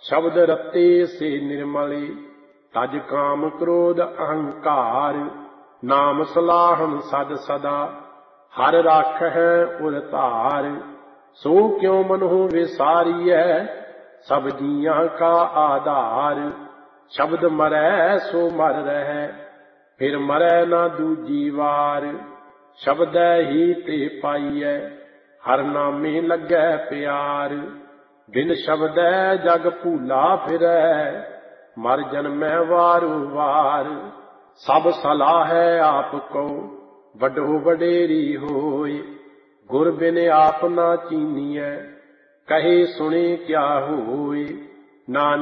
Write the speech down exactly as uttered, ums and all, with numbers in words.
शब्द रत्ते से निर्मले तज काम क्रोध अहंकार। नाम सलाहन सद सदा हर राख है उर तार। सो क्यों मनो विसारिय सब जियां का आधार। शब्द मरै सो मर रहे फिर मरै ना दूजी वार। शब्द ही ते पाइयै हर नामे लगै प्यार। बिन शब्द जग भूला फिरै मर जन्मै वारो वार। सब सलाह है आप को वडो वडेरी होय। गुर बिन आप ना चीनियै कहे सुने क्या होय। नानक